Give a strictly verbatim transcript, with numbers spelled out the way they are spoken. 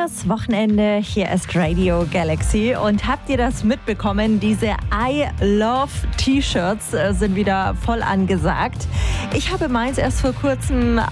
Schönes Wochenende, hier ist Radio Galaxy und habt ihr das mitbekommen? Diese I Love T-Shirts sind wieder voll angesagt. Ich habe meins erst vor kurzem